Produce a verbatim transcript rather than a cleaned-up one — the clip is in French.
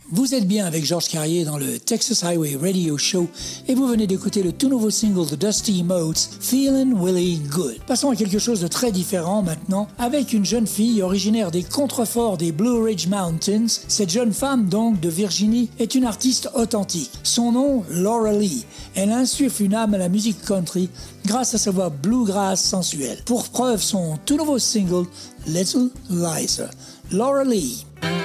Vous êtes bien avec Georges Carrier dans le Texas Highway Radio Show et vous venez d'écouter le tout nouveau single de Dusty Motes, Feelin' Really Good. Passons à quelque chose de très différent maintenant, avec une jeune fille originaire des contreforts des Blue Ridge Mountains. Cette jeune femme, donc, de Virginie, est une artiste authentique. Son nom, Laura Lee. Elle insuffle une âme à la musique country grâce à sa voix bluegrass sensuelle. Pour preuve, son tout nouveau single, Little Liza. Laura Lee.